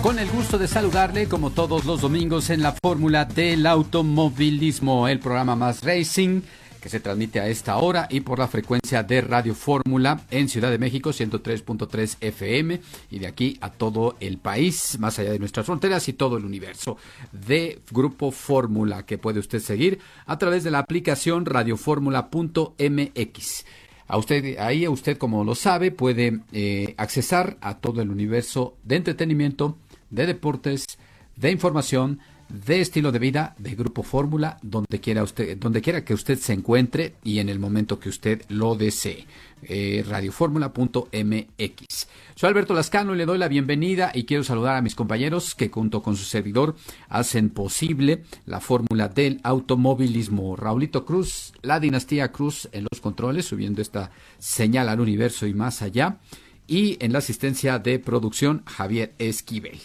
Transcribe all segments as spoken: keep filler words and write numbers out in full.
Con el gusto de saludarle como todos los domingos en la Fórmula del Automovilismo, el programa más racing que se transmite a esta hora y por la frecuencia de Radio Fórmula en Ciudad de México ciento tres punto tres F M y de aquí a todo el país, más allá de nuestras fronteras y todo el universo de Grupo Fórmula, que puede usted seguir a través de la aplicación radio fórmula punto m x. A usted, ahí a usted, como lo sabe, puede eh, accesar a todo el universo de entretenimiento, de deportes, de información, de estilo de vida, de Grupo Fórmula, donde quiera usted, donde quiera que usted se encuentre y en el momento que usted lo desee. Eh, radio fórmula punto m x. Soy Alberto Lascano y le doy la bienvenida y quiero saludar a mis compañeros que junto con su servidor hacen posible la fórmula del automovilismo. Raulito Cruz, la dinastía Cruz en los controles, subiendo esta señal al universo y más allá. Y en la asistencia de producción, Javier Esquivel.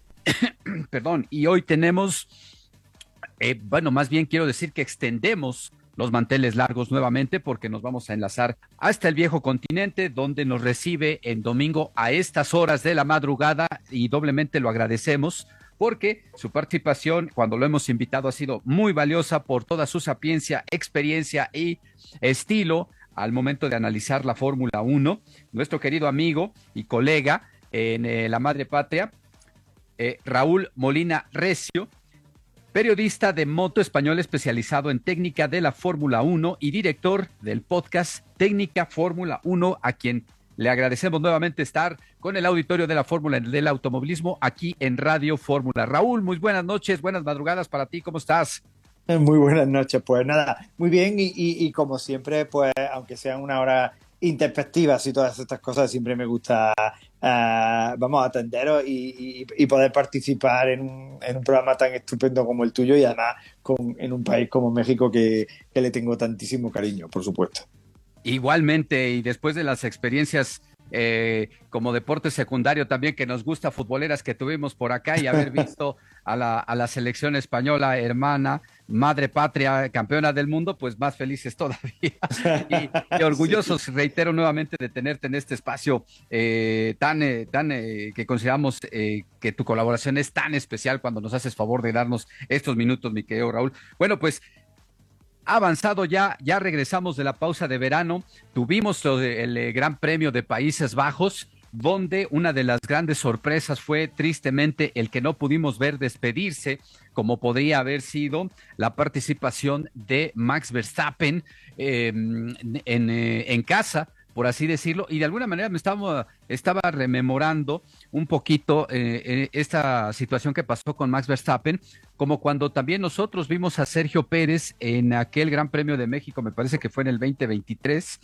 Perdón, y hoy tenemos, eh, bueno, más bien quiero decir que extendemos los manteles largos nuevamente porque nos vamos a enlazar hasta el viejo continente, donde nos recibe en domingo a estas horas de la madrugada y doblemente lo agradecemos porque su participación cuando lo hemos invitado ha sido muy valiosa por toda su sapiencia, experiencia y estilo al momento de analizar la Fórmula uno. Nuestro querido amigo y colega en eh, la madre patria, Eh, Raúl Molina Recio, periodista de moto español especializado en técnica de la Fórmula uno y director del podcast Técnica Fórmula uno, a quien le agradecemos nuevamente estar con el auditorio de la Fórmula del Automovilismo aquí en Radio Fórmula. Raúl, muy buenas noches, buenas madrugadas para ti, ¿cómo estás? Muy buenas noches, pues nada, muy bien y, y, y como siempre, pues aunque sean una hora introspectivas y todas estas cosas, siempre me gusta, uh, vamos, a atenderos y, y, y poder participar en un, en un programa tan estupendo como el tuyo y además con, en un país como México que, que le tengo tantísimo cariño, por supuesto. Igualmente, y después de las experiencias eh, como deporte secundario también que nos gusta, futboleras que tuvimos por acá y haber visto a la, a la selección española, hermana, madre patria, campeona del mundo, pues más felices todavía y, y orgullosos, sí. Reitero nuevamente de tenerte en este espacio eh, tan, eh, tan eh, que consideramos eh, que tu colaboración es tan especial cuando nos haces favor de darnos estos minutos, mi querido Raúl. Bueno, pues avanzado ya, ya regresamos de la pausa de verano, tuvimos el, el Gran Premio de Países Bajos, donde una de las grandes sorpresas fue tristemente el que no pudimos ver despedirse, como podría haber sido la participación de Max Verstappen eh, en, eh, en casa, por así decirlo, y de alguna manera me estaba, estaba rememorando un poquito eh, esta situación que pasó con Max Verstappen, como cuando también nosotros vimos a Sergio Pérez en aquel Gran Premio de México, me parece que fue en el veinte veintitrés,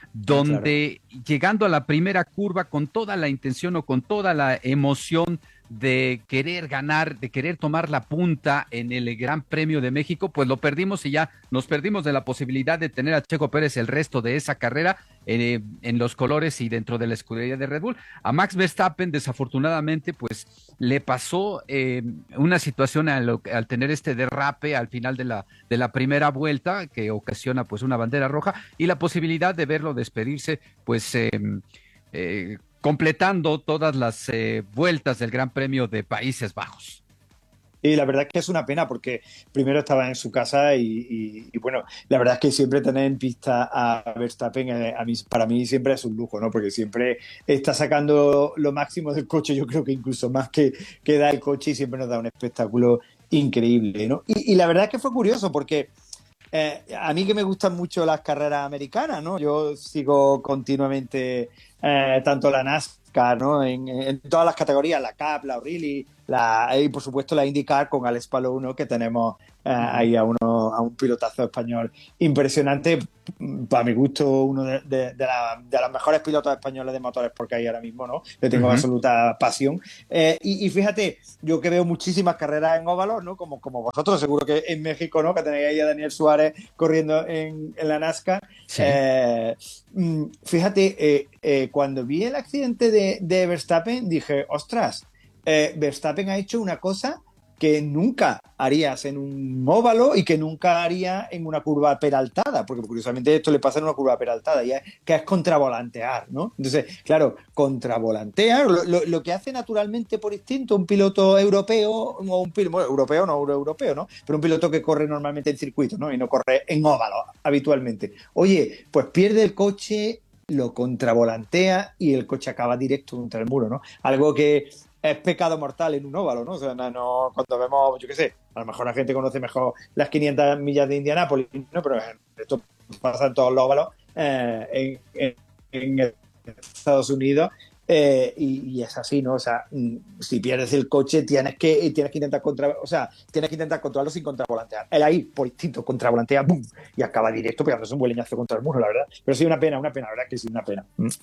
donde claro, llegando a la primera curva con toda la intención o con toda la emoción de querer ganar, de querer tomar la punta en el Gran Premio de México, pues lo perdimos y ya nos perdimos de la posibilidad de tener a Checo Pérez el resto de esa carrera eh, en los colores y dentro de la escudería de Red Bull. A Max Verstappen, desafortunadamente, pues le pasó eh, una situación al, al tener este derrape al final de la, de la primera vuelta que ocasiona pues una bandera roja y la posibilidad de verlo despedirse pues eh, eh, completando todas las eh, vueltas del Gran Premio de Países Bajos. Y la verdad es que es una pena porque primero estaba en su casa y, y, y bueno, la verdad es que siempre tener en pista a Verstappen eh, a mí, para mí siempre es un lujo, ¿no? Porque siempre está sacando lo máximo del coche, yo creo que incluso más que, que da el coche y siempre nos da un espectáculo increíble, ¿no? Y, y la verdad es que fue curioso porque eh, a mí que me gustan mucho las carreras americanas, ¿no? Yo sigo continuamente eh, tanto la NASCAR, ¿no? En, en todas las categorías, la Cup, la O'Reilly, la, y por supuesto la IndyCar con Alex Palou, ¿no? Que tenemos eh, ahí a, uno, a un pilotazo español impresionante, para mi gusto uno de, de, de, la, de los mejores pilotos españoles de motores porque hay ahora mismo, ¿no? Le tengo uh-huh. absoluta pasión eh, y, y fíjate, yo que veo muchísimas carreras en óvalos, ¿no? Como, como vosotros, seguro que en México, ¿no? Que tenéis ahí a Daniel Suárez corriendo en, en la NASCAR. Sí. Eh, fíjate, eh, eh, cuando vi el accidente de, de Verstappen dije, ostras, eh, Verstappen ha hecho una cosa que nunca harías en un óvalo y que nunca harías en una curva peraltada, porque curiosamente esto le pasa en una curva peraltada, y es, que es contravolantear, ¿no? Entonces, claro, contravolantear, lo, lo, lo que hace naturalmente por instinto un piloto europeo, o un piloto, bueno, europeo, no europeo, ¿no? Pero un piloto que corre normalmente en circuito, ¿no? Y no corre en óvalo habitualmente. Oye, pues pierde el coche, lo contravolantea y el coche acaba directo contra el muro, ¿no? Algo que es pecado mortal en un óvalo, ¿no? O sea, no, no, cuando vemos, yo qué sé, a lo mejor la gente conoce mejor las quinientas millas de Indianápolis, ¿no? Pero esto pasa en todos los óvalos eh, en, en, en Estados Unidos eh, y, y es así, ¿no? O sea, si pierdes el coche tienes que tienes que intentar contra, o sea, tienes que intentar controlarlo sin contravolantear. Él ahí, por instinto, contravolantea, ¡bum! Y acaba directo pegándose un buen leñazo contra el muro, la verdad. Pero sí, una pena, una pena, la verdad que sí, una pena.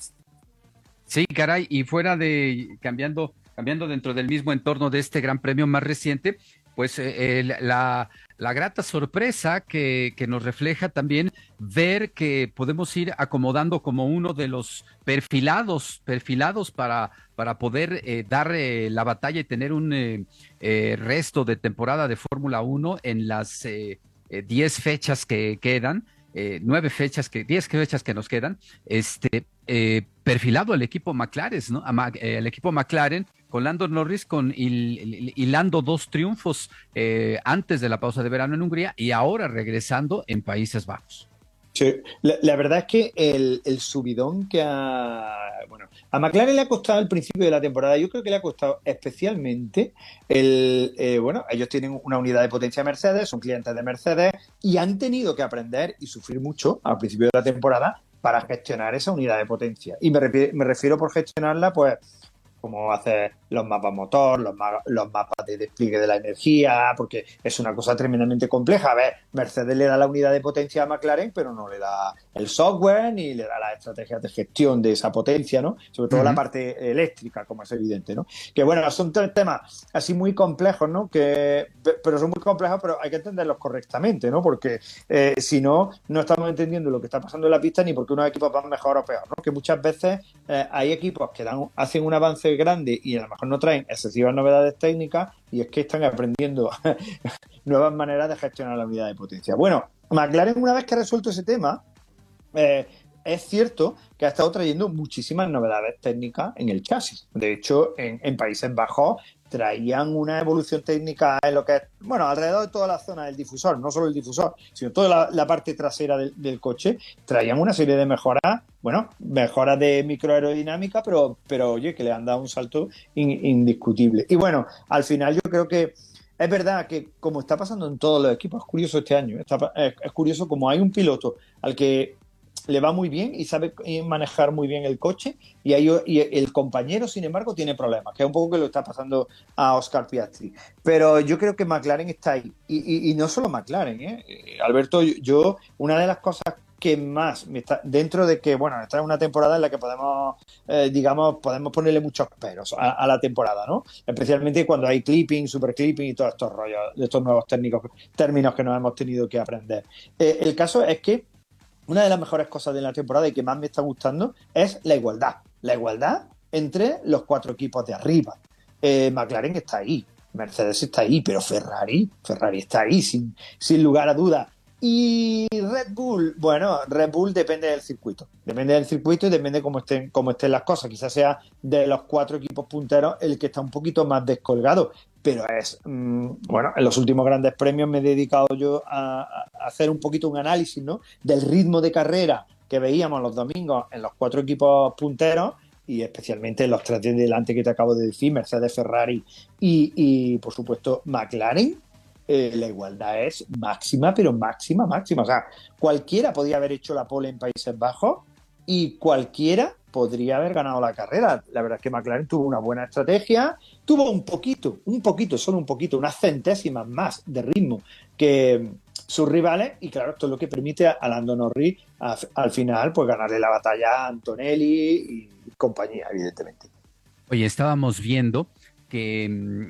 Sí, caray, y fuera de cambiando, cambiando dentro del mismo entorno de este Gran Premio más reciente, pues eh, el- la, la grata sorpresa que, que nos refleja también ver que podemos ir acomodando como uno de los perfilados, perfilados para, para poder eh, dar eh, la batalla y tener un eh, eh, resto de temporada de Fórmula Uno en las eh, eh, diez fechas que quedan. Eh, nueve fechas que, diez fechas que nos quedan, este, eh, perfilado al equipo McLaren, ¿no? A, eh, el equipo McLaren con Lando Norris con hil, hil, hilando dos triunfos eh, antes de la pausa de verano en Hungría y ahora regresando en Países Bajos. Sí, la, la verdad es que el, el subidón que ha... Bueno, a McLaren le ha costado al principio de la temporada, yo creo que le ha costado especialmente el... Eh, bueno, ellos tienen una unidad de potencia Mercedes, son clientes de Mercedes y han tenido que aprender y sufrir mucho al principio de la temporada para gestionar esa unidad de potencia. Y me, refiero, me refiero por gestionarla, pues como hacer los mapas motor, los, ma los mapas de despliegue de la energía, porque es una cosa tremendamente compleja. A ver, Mercedes le da la unidad de potencia a McLaren, pero no le da el software ni le da las estrategias de gestión de esa potencia, ¿no? Sobre todo uh-huh. la parte eléctrica, como es evidente, ¿no? Que bueno, son tres temas así muy complejos, ¿no? Que, pero son muy complejos, pero hay que entenderlos correctamente, ¿no? Porque eh, si no, no estamos entendiendo lo que está pasando en la pista ni porque unos equipos van mejor o peor, ¿no? Que muchas veces eh, hay equipos que dan, hacen un avance grande y a lo mejor no traen excesivas novedades técnicas y es que están aprendiendo nuevas maneras de gestionar la unidad de potencia. Bueno, McLaren, una vez que ha resuelto ese tema, eh, es cierto que ha estado trayendo muchísimas novedades técnicas en el chasis. De hecho, en, en Países Bajos traían una evolución técnica en lo que es, bueno, alrededor de toda la zona del difusor, no solo el difusor, sino toda la, la parte trasera del, del coche, traían una serie de mejoras, bueno, mejoras de microaerodinámica, pero, pero oye, que le han dado un salto in, indiscutible. Y bueno, al final yo creo que es verdad que, como está pasando en todos los equipos, es curioso este año, está, es, es curioso como hay un piloto al que le va muy bien y sabe manejar muy bien el coche y, ahí, y el compañero, sin embargo, tiene problemas, que es un poco que lo está pasando a Oscar Piastri. Pero yo creo que McLaren está ahí. Y, y, y no solo McLaren, ¿eh? Alberto, yo, una de las cosas que más me está, dentro de que, bueno, esta es una temporada en la que podemos, eh, digamos, podemos ponerle muchos peros a, a la temporada, ¿no? Especialmente cuando hay clipping, super clipping y todos estos rollos, estos nuevos técnicos, términos que nos hemos tenido que aprender. Eh, el caso es que una de las mejores cosas de la temporada y que más me está gustando es la igualdad. La igualdad entre los cuatro equipos de arriba. Eh, McLaren está ahí, Mercedes está ahí, pero Ferrari, Ferrari está ahí sin, sin lugar a dudas. Y Red Bull, bueno, Red Bull depende del circuito. Depende del circuito y depende cómo estén, cómo estén las cosas. Quizás sea de los cuatro equipos punteros el que está un poquito más descolgado. Pero es, mmm, bueno, en los últimos grandes premios me he dedicado yo a, a hacer un poquito un análisis, ¿no? Del ritmo de carrera que veíamos los domingos en los cuatro equipos punteros y especialmente en los tres de delante que te acabo de decir, Mercedes, Ferrari y, y por supuesto, McLaren. Eh, la igualdad es máxima, pero máxima, máxima. O sea, cualquiera podía haber hecho la pole en Países Bajos y cualquiera podría haber ganado la carrera. La verdad es que McLaren tuvo una buena estrategia, tuvo un poquito, un poquito, solo un poquito, unas centésimas más de ritmo que sus rivales, y claro, esto es lo que permite a Lando Norris a, al final pues ganarle la batalla a Antonelli y compañía, evidentemente. Oye, estábamos viendo que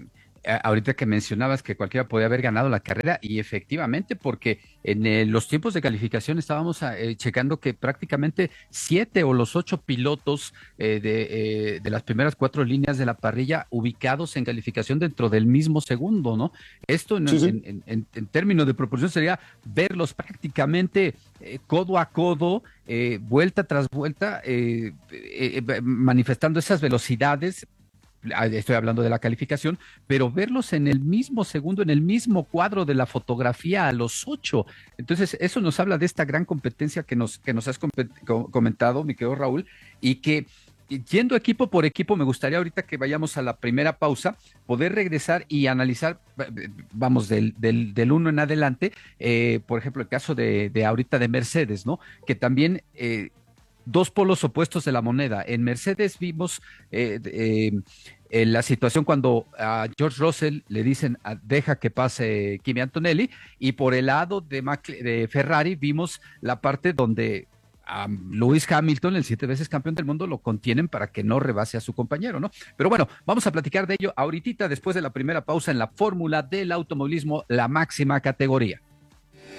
a- ahorita que mencionabas que cualquiera podía haber ganado la carrera, y efectivamente, porque en eh, los tiempos de calificación estábamos ah, eh, checando que prácticamente siete o los ocho pilotos eh, de, eh, de las primeras cuatro líneas de la parrilla ubicados en calificación dentro del mismo segundo, ¿no? Esto en, Sí, sí. en- en- en- en términos de proporción sería verlos prácticamente eh, codo a codo, eh, vuelta tras vuelta, eh, eh, eh, manifestando esas velocidades. Ah, estoy hablando de la calificación, pero verlos en el mismo segundo, en el mismo cuadro de la fotografía a los ocho. Entonces, eso nos habla de esta gran competencia que nos, que nos has compe- co- comentado, mi querido Raúl, y que y yendo equipo por equipo, me gustaría ahorita que vayamos a la primera pausa, poder regresar y analizar, eh, vamos, del, del, del uno en adelante, eh, por ejemplo, el caso de, de ahorita de Mercedes, ¿no? Que también eh, dos polos opuestos de la moneda. En Mercedes vimos eh, eh, en la situación cuando a George Russell le dicen ah, deja que pase Kimi Antonelli, y por el lado de, Macle- de Ferrari vimos la parte donde a Lewis Hamilton, el siete veces campeón del mundo, lo contienen para que no rebase a su compañero, ¿no? Pero bueno, vamos a platicar de ello ahorita después de la primera pausa en la fórmula del automovilismo, la máxima categoría.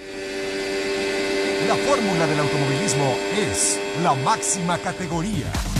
La fórmula del automovilismo es la máxima categoría.